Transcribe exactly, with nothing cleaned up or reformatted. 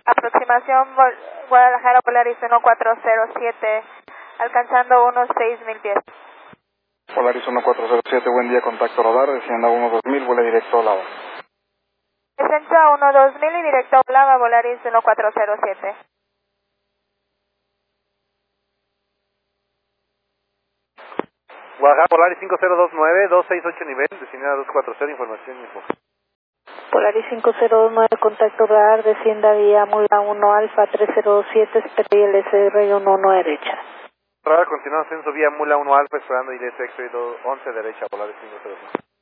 Aproximación Vol- Guadalajara Polaris uno cuatro cero siete, alcanzando uno seis mil pies. Polaris uno cuatro cero siete, buen día, contacto radar, descienda uno dos mil, vuela directo a Olava. Descenso a uno dos mil y directo a Olava, Polaris uno cuatro cero siete. Guadalajara Polaris cinco cero dos nueve, dos seis ocho nivel, descienda dos cuatro cero, información mismo. Polaris cinco cero dos nueve, contacto radar, descienda vía Mula uno Alfa tres cero dos siete, espera I L S R uno uno derecha. Radar continúa ascenso vía Mula uno Alfa, esperando I L S X once derecha, Polaris cinco cero dos.